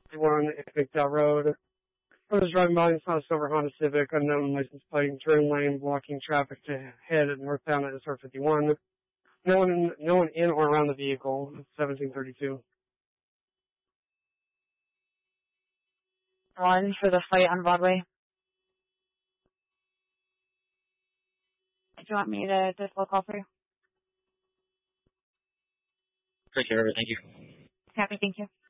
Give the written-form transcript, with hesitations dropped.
51 McDowell Road. I was driving by and saw a silver Honda Civic, unknown license plate, turn lane, blocking traffic to head northbound at SR 51. No one in or around the vehicle. 1732. 1 for the fight on Broadway. Do you want me to full call for you? Take care of it. Thank you. Happy, thank you.